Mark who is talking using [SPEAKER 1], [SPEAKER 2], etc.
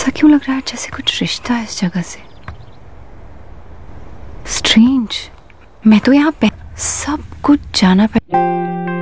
[SPEAKER 1] ऐसा क्यों लग रहा है जैसे कुछ रिश्ता है इस जगह से। स्ट्रेंज, मैं तो यहाँ पे सब कुछ जाना पड़